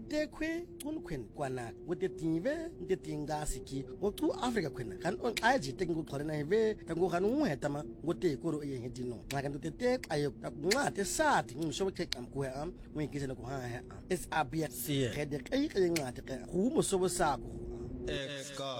tekwe unkhwen kwana wotetive ntetinga siki otu Africa khwena kan on aji tengu khorena heve tangu kan unwetama ngote koro yehedino ngaka ntete ayo ngate sati ngisho chekam kuha ngikise no kuha ha es abia khede kai ngate ka hu musobo sako